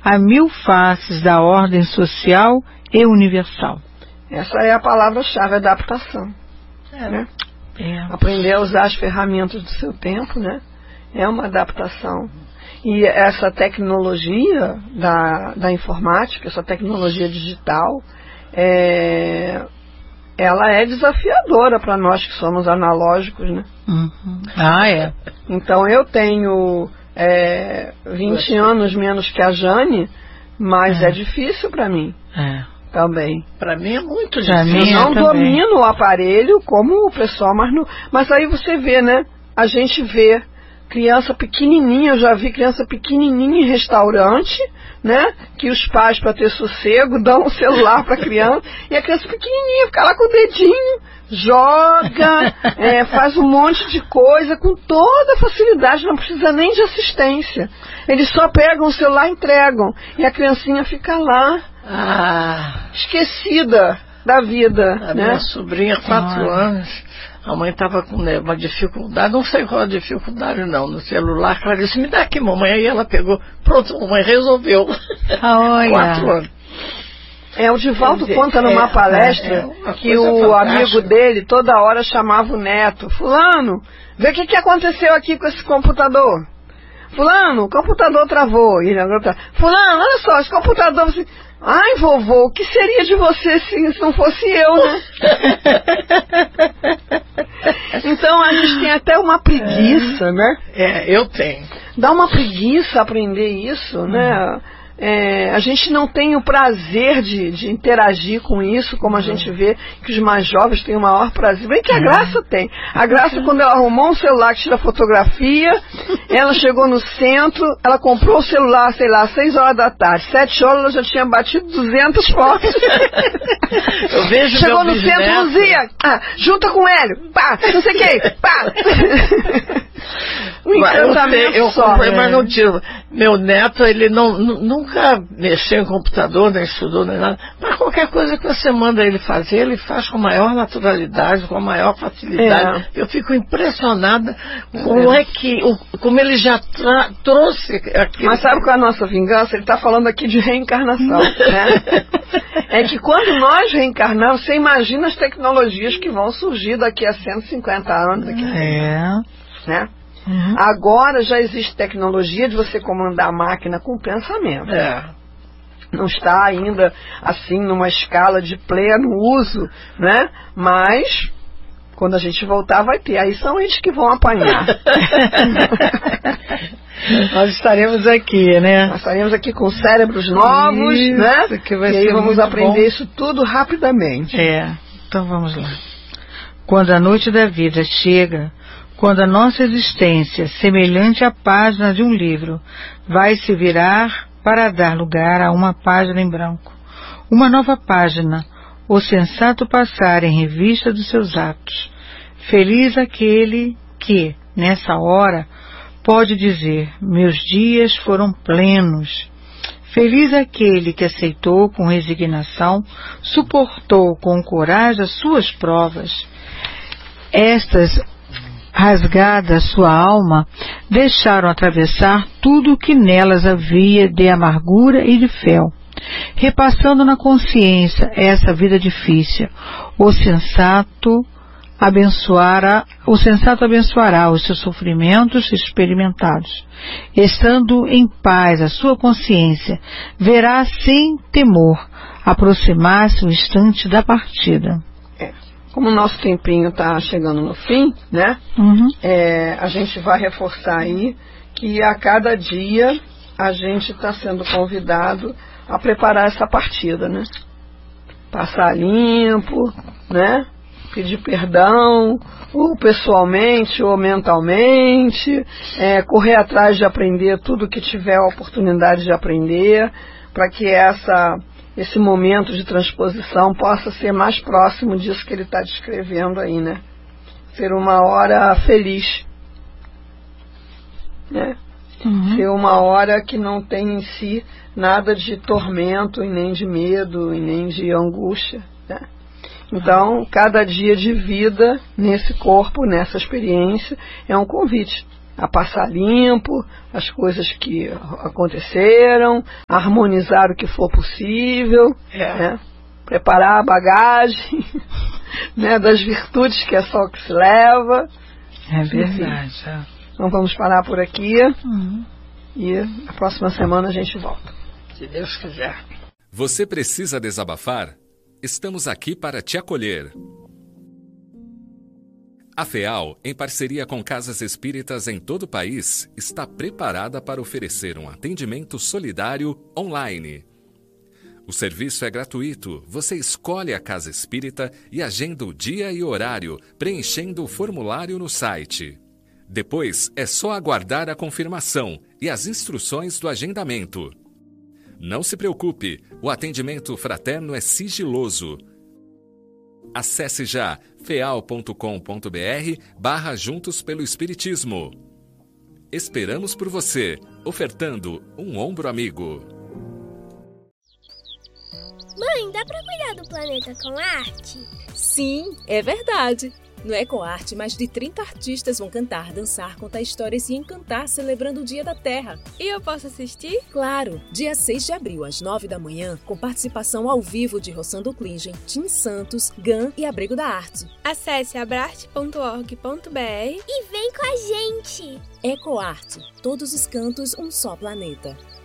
a mil faces da ordem social e universal. Essa é a palavra-chave, adaptação. Né? Aprender a usar as ferramentas do seu tempo, né? É uma adaptação. E essa tecnologia da informática, essa tecnologia digital, ela é desafiadora para nós que somos analógicos, né? Uhum. Então eu tenho 20 anos menos que a Jane, mas é difícil para mim. Também. Para mim é muito difícil. Eu não domino o aparelho como o pessoal, mas aí você vê, né? A gente vê criança pequenininha, eu já vi criança pequenininha em restaurante, né? Que os pais, para ter sossego, dão um celular para a criança, e a criança pequenininha fica lá com o dedinho, joga, faz um monte de coisa com toda facilidade, não precisa nem de assistência. Eles só pegam o celular e entregam, e a criancinha fica lá, esquecida da vida. A minha sobrinha, 4 anos, a mãe estava com uma dificuldade, não sei qual a dificuldade não, no celular. Ela disse, me dá aqui, mamãe. Aí ela pegou, pronto, mamãe resolveu. 4 anos. O Divaldo conta numa palestra que o amigo dele toda hora chamava o neto. Fulano, vê o que aconteceu aqui com esse computador. Fulano, o computador travou. E Fulano, olha só, esse computador... Ai, vovô, o que seria de você se não fosse eu, né? Então a gente tem até uma preguiça, né? Eu tenho. Dá uma preguiça aprender isso, né? A gente não tem o prazer de interagir com isso, como a gente vê que os mais jovens têm o maior prazer. Bem que a Graça tem. A Graça, quando ela arrumou um celular que tira fotografia, ela chegou no centro, ela comprou o celular, sei lá, 6 horas da tarde. 7 horas ela já tinha batido 200 fotos. Eu vejo chegou no centro, Luzia, junta com o Hélio, pá, não sei o que, pá. Um encantamento eu comprei, mas não tiro. Meu neto, ele nunca mexeu em computador, nem estudou, nem nada. Mas qualquer coisa que você manda ele fazer, ele faz com a maior naturalidade, com a maior facilidade. Eu fico impressionada como ele já trouxe aquilo. Mas sabe qual é a nossa vingança? Ele está falando aqui de reencarnação, né? É que quando nós reencarnamos, você imagina as tecnologias que vão surgir daqui a 150 anos. Né? Uhum. Agora já existe tecnologia de você comandar a máquina com pensamento. Não está ainda assim numa escala de pleno uso, né? Mas quando a gente voltar vai ter. Aí são eles que vão apanhar. Nós estaremos aqui, né? Nós estaremos aqui com cérebros novos, né? Que vai e aí vamos aprender isso tudo rapidamente. Então vamos lá. Quando a noite da vida chega, quando a nossa existência, semelhante à página de um livro, vai se virar para dar lugar a uma página em branco, uma nova página, o sensato passar em revista dos seus atos. Feliz aquele que, nessa hora, pode dizer, meus dias foram plenos. Feliz aquele que aceitou com resignação, suportou com coragem as suas provas. Estas rasgada sua alma, deixaram atravessar tudo o que nelas havia de amargura e de fel. Repassando na consciência essa vida difícil, o sensato abençoará os seus sofrimentos experimentados. Estando em paz a sua consciência, verá sem temor aproximar-se o instante da partida. Como o nosso tempinho está chegando no fim, né? Uhum. A gente vai reforçar aí que a cada dia a gente está sendo convidado a preparar essa partida, né? Passar limpo, né? Pedir perdão, ou pessoalmente ou mentalmente, correr atrás de aprender tudo que tiver a oportunidade de aprender, para que esse momento de transposição possa ser mais próximo disso que ele está descrevendo aí, né? Ser uma hora feliz, né? Uhum. Ser uma hora que não tem em si nada de tormento, e nem de medo, e nem de angústia, né? Então, cada dia de vida nesse corpo, nessa experiência, é um convite a passar limpo as coisas que aconteceram, harmonizar o que for possível, né? Preparar a bagagem né, das virtudes que é só o que se leva. É verdade. Então vamos parar por aqui e a próxima semana a gente volta. Se Deus quiser. Você precisa desabafar? Estamos aqui para te acolher. A FEAL, em parceria com casas espíritas em todo o país, está preparada para oferecer um atendimento solidário online. O serviço é gratuito. Você escolhe a casa espírita e agenda o dia e horário, preenchendo o formulário no site. Depois, é só aguardar a confirmação e as instruções do agendamento. Não se preocupe, o atendimento fraterno é sigiloso. Acesse já feal.com.br/Juntos pelo Espiritismo. Esperamos por você, ofertando um ombro amigo. Mãe, dá pra cuidar do planeta com arte? Sim, é verdade. No EcoArte, mais de 30 artistas vão cantar, dançar, contar histórias e encantar celebrando o Dia da Terra. E eu posso assistir? Claro! Dia 6 de abril, às 9 da manhã, com participação ao vivo de Rossando Klingen, Tim Santos, GAN e Abrigo da Arte. Acesse abrarte.org.br e vem com a gente! EcoArte. Todos os cantos, um só planeta.